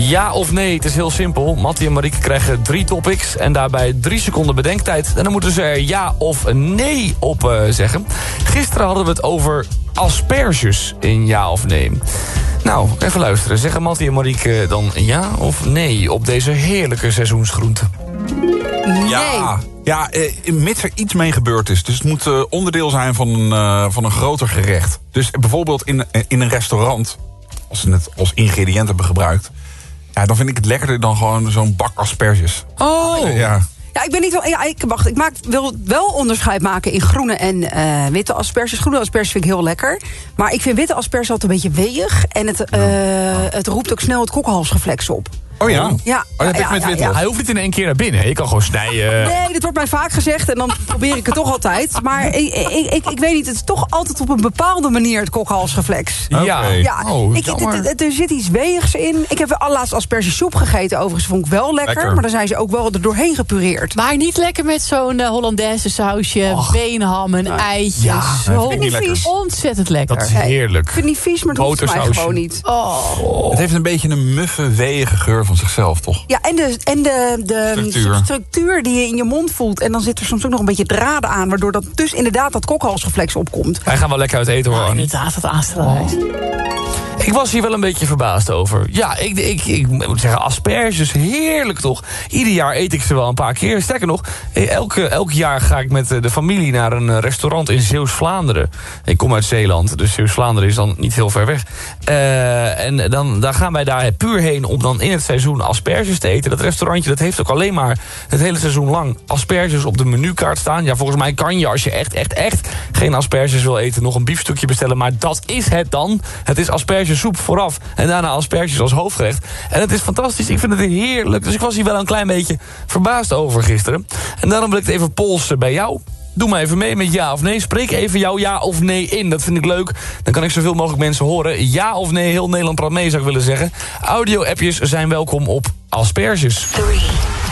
Ja of nee, het is heel simpel. Mattie en Marieke krijgen 3 topics en daarbij 3 seconden bedenktijd. En dan moeten ze er ja of nee op zeggen. Gisteren hadden we het over asperges in ja of nee. Nou, even luisteren. Zeggen Mattie en Marieke dan ja of nee op deze heerlijke seizoensgroente? Nee. Ja, mits er iets mee gebeurd is. Dus het moet onderdeel zijn van een groter gerecht. Dus bijvoorbeeld in een restaurant, als ze het als ingrediënt hebben gebruikt, ja, dan vind ik het lekkerder dan gewoon zo'n bak asperges. Oh! Ja. Ja, ik ben niet wel. Ja, ik wil wel onderscheid maken in groene en witte asperges. Groene asperges vind ik heel lekker. Maar ik vind witte asperges altijd een beetje weeg. En het roept ook snel het kokhalsreflex op. Oh ja? Ja. Hij hoeft niet in één keer naar binnen. Je kan gewoon snijden. Nee, dit wordt mij vaak gezegd en dan probeer ik het toch altijd. Maar ik weet niet, het is toch altijd op een bepaalde manier het kokhalsreflex. Ja. Ja, Oh, jammer. er zit iets weegs in. Ik heb laatst aspergesoep gegeten, overigens, vond ik wel lekker. Maar dan zijn ze ook wel er doorheen gepureerd. Maar niet lekker met zo'n Hollandaise sausje, beenham en eitjes. Ja, vind ik niet vies. Ontzettend lekker. Dat is heerlijk. Ik vind het niet vies, maar het hoeft voor mij gewoon niet. Het heeft een beetje een muffe, weeige geur van zichzelf, toch? Ja, en de structuur die je in je mond voelt. En dan zit er soms ook nog een beetje draden aan, waardoor dat dus inderdaad dat kokhalsreflex opkomt. Wij gaan wel lekker uit eten, hoor. Ja, inderdaad, dat aanstellerij. Ik was hier wel een beetje verbaasd over. Ja, ik moet zeggen, asperges, heerlijk toch? Ieder jaar eet ik ze wel een paar keer. Sterker nog, elk jaar ga ik met de familie naar een restaurant in Zeeuws-Vlaanderen. Ik kom uit Zeeland, dus Zeeuws-Vlaanderen is dan niet heel ver weg. En dan gaan wij daar puur heen om dan in het seizoen asperges te eten. Dat restaurantje dat heeft ook alleen maar het hele seizoen lang asperges op de menukaart staan. Ja, volgens mij kan je, als je echt geen asperges wil eten, nog een biefstukje bestellen. Maar dat is het dan. Het is aspergesoep vooraf en daarna asperges als hoofdgerecht. En het is fantastisch, ik vind het heerlijk. Dus ik was hier wel een klein beetje verbaasd over gisteren. En daarom wil ik het even polsen bij jou. Doe maar even mee met ja of nee. Spreek even jouw ja of nee in. Dat vind ik leuk. Dan kan ik zoveel mogelijk mensen horen. Ja of nee, heel Nederland praat mee, zou ik willen zeggen. Audio-appjes zijn welkom op asperges. 3,